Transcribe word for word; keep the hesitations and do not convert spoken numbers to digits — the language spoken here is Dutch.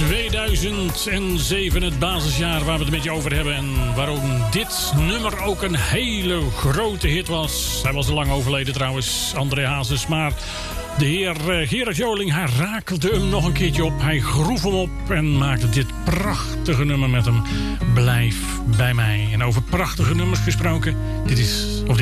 tweeduizend zeven, het basisjaar waar we het met je over hebben. En waarom dit nummer ook een hele grote hit was. Hij was al lang overleden trouwens, André Hazes. Maar de heer Gerard Joling, hij rakelde hem nog een keertje op. Hij groef hem op en maakte dit prachtige nummer met hem. Blijf bij mij. En over prachtige nummers gesproken. Dit is... Of dit